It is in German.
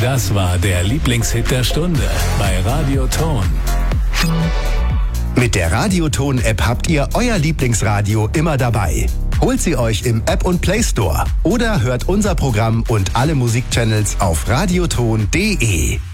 Das war der Lieblingshit der Stunde bei Radio Ton. Mit der Radio Ton App habt ihr euer Lieblingsradio immer dabei. Holt sie euch im App und Play Store oder hört unser Programm und alle Musikchannels auf radioton.de.